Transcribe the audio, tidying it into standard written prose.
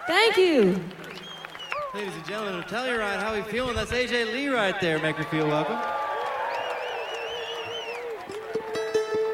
Thank you. Ladies and gentlemen, of Telluride, how we feeling? That's AJ Lee right there. Make her feel welcome.